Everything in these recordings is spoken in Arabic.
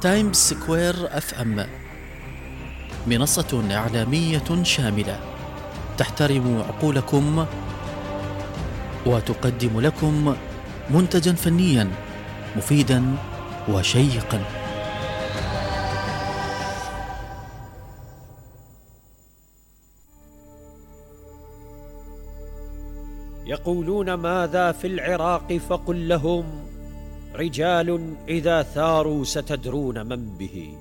تايمز سكوير FM منصة إعلامية شاملة تحترم عقولكم وتقدم لكم منتجا فنيا مفيدا وشيقا. يقولون ماذا في العراق فقل لهم رجال إذا ثاروا ستدرون من به.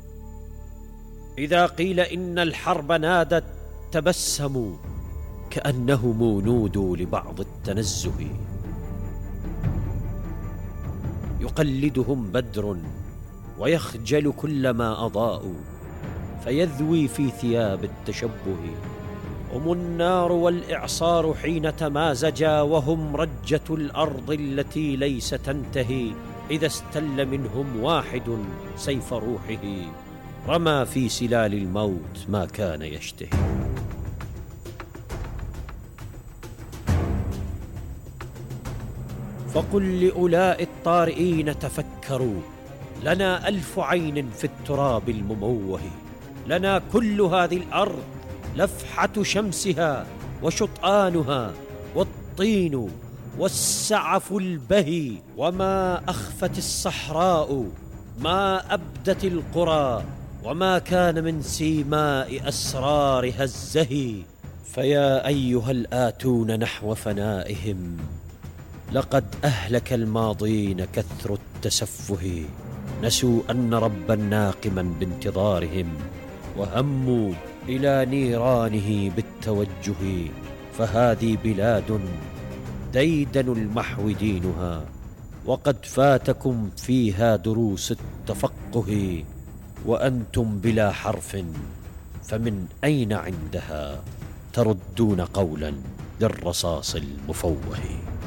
إذا قيل إن الحرب نادت تبسموا كأنهم نودوا لبعض التنزه. يقلدهم بدر ويخجل كلما أضاءوا فيذوي في ثياب التشبه. هم النار والإعصار حين تمازجا وهم رجة الأرض التي ليس تنتهي. إذا استل منهم واحد سيف روحه رمى في سلال الموت ما كان يشتهي. فقل لأولاء الطارئين تفكروا لنا 1000 عين في التراب المموه. لنا كل هذه الأرض لفحة شمسها وشطآنها والطين والسعف البهي. وما أخفت الصحراء ما أبدت القرى وما كان من سيماء أسرارها الزهي. فيا أيها الآتون نحو فنائهم لقد أهلك الماضين كثر التسفه. نسوا أن ربا ناقما بانتظارهم وهموا إلى نيرانه بالتوجه. فهذه بلاد ديدن المحو دينها وقد فاتكم فيها دروس التفقه. وأنتم بلا حرف فمن أين عندها تردون قولا للرصاص المفوه.